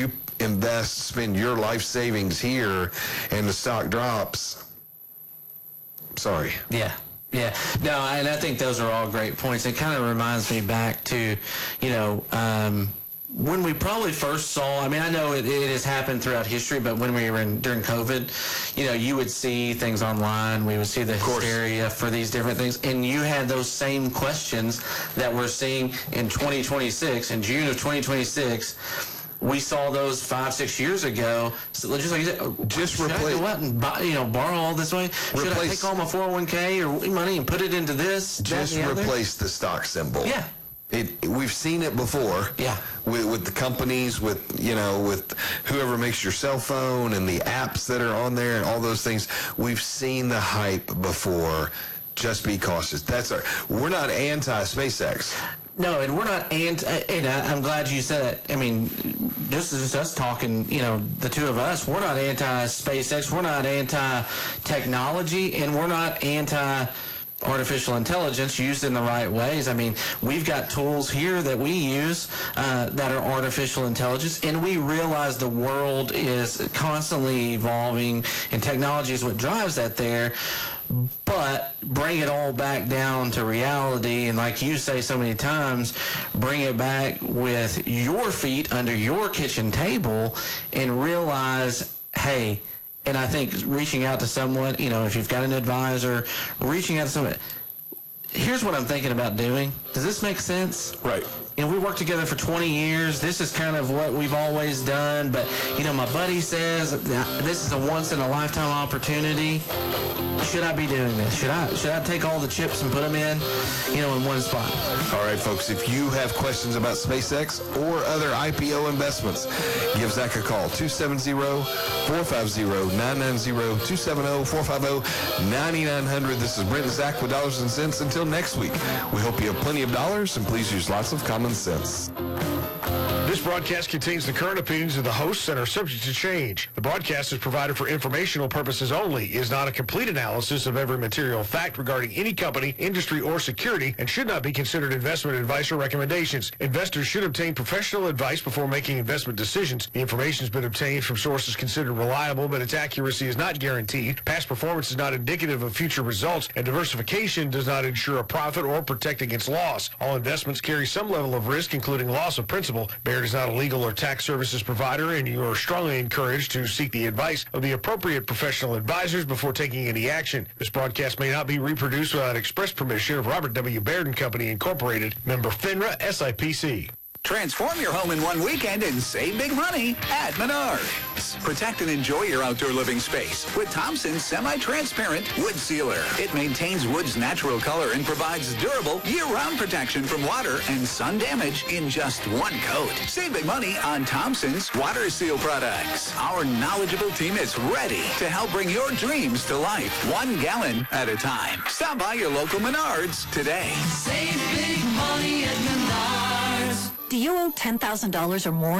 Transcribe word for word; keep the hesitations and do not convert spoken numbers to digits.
you invest, spend your life savings here, and the stock drops, sorry. Yeah. Yeah, no, and I think those are all great points. It kind of reminds me back to, you know, um, when we probably first saw, I mean, I know it, it has happened throughout history, but when we were in, during COVID, you know, you would see things online. We would see the hysteria for these different things. And you had those same questions that we're seeing in twenty twenty-six, in June of twenty twenty-six. We saw those five, six years ago. So just like you said, just should replace, I go out and buy, you know, borrow all this money? Should replace, I take all my four oh one k or money and put it into this? Just that, replace the stock symbol. Yeah. It, we've seen it before. Yeah. With, with the companies, with, you know, with whoever makes your cell phone and the apps that are on there and all those things. We've seen the hype before. Just be cautious. That's our, we're not anti-SpaceX. No, and we're not anti, and I, I'm glad you said it. I mean, this is us talking, you know, the two of us. We're not anti-SpaceX. We're not anti-technology, and we're not anti-artificial intelligence used in the right ways. I mean, we've got tools here that we use uh, that are artificial intelligence, and we realize the world is constantly evolving, and technology is what drives that there. But bring it all back down to reality, and like you say so many times, bring it back with your feet under your kitchen table and realize, hey, and I think reaching out to someone, you know, if you've got an advisor, reaching out to someone, here's what I'm thinking about doing. Does this make sense? Right. You know, we worked together for twenty years. This is kind of what we've always done. But, you know, my buddy says this is a once-in-a-lifetime opportunity. Should I be doing this? Should I should I take all the chips and put them in, you know, in one spot? All right, folks, if you have questions about SpaceX or other I P O investments, give Zach a call, two seven zero, four five zero, nine nine zero, two seven zero, four five zero, nine nine zero zero. This is Brent and Zach with Dollars and Cents. Until next week, we hope you have plenty of dollars, and please use lots of common sense. This broadcast contains the current opinions of the hosts and are subject to change. The broadcast is provided for informational purposes only, is not a complete analysis of every material fact regarding any company, industry, or security, and should not be considered investment advice or recommendations. Investors should obtain professional advice before making investment decisions. The information has been obtained from sources considered reliable, but its accuracy is not guaranteed. Past performance is not indicative of future results, and diversification does not ensure a profit or protect against loss. All investments carry some level of risk, including loss of principal. Baird is not a legal or tax services provider, and you are strongly encouraged to seek the advice of the appropriate professional advisors before taking any action. This broadcast may not be reproduced without express permission of Robert W. Baird and Company, Incorporated, member FINRA S I P C. Transform your home in one weekend and save big money at Menards. Protect and enjoy your outdoor living space with Thompson's semi-transparent wood sealer. It maintains wood's natural color and provides durable year-round protection from water and sun damage in just one coat. Save big money on Thompson's water seal products. Our knowledgeable team is ready to help bring your dreams to life, one gallon at a time. Stop by your local Menards today. Save big money at Menards. Do you owe ten thousand dollars or more